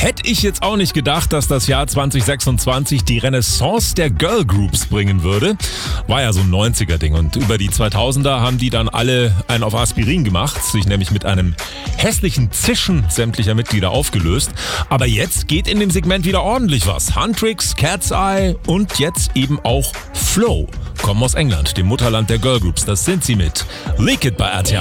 Hätte ich jetzt auch nicht gedacht, dass das Jahr 2026 die Renaissance der Girlgroups bringen würde. War ja so ein 90er-Ding und über die 2000er haben die dann alle einen auf Aspirin gemacht, sich nämlich mit einem hässlichen Zischen sämtlicher Mitglieder aufgelöst. Aber jetzt geht in dem Segment wieder ordentlich was. Huntrix, Cat's Eye und jetzt eben auch Flow kommen aus England, dem Mutterland der Girlgroups. Das sind sie mit Lick It bei RTL.